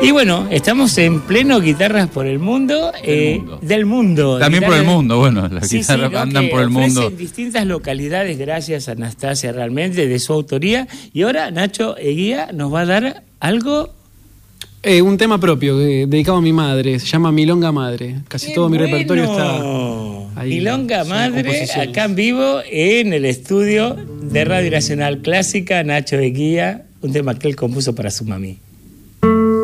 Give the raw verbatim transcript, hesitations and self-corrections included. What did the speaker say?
Y bueno, estamos en pleno Guitarras por el Mundo, del, eh, mundo. del mundo. También guitarras... por el mundo, bueno, las sí, guitarras sí, ¿no? andan que por el mundo. En distintas localidades, gracias a Anastasia realmente, de su autoría. Y ahora Nacho Eguía nos va a dar algo... Eh, un tema propio, eh, dedicado a mi madre, se llama Milonga Madre. Casi ¡Qué todo bueno! mi repertorio está ahí. Milonga Madre, acá en vivo, en el estudio de Radio Nacional Clásica, Nacho Eguía, un tema que él compuso para su mami.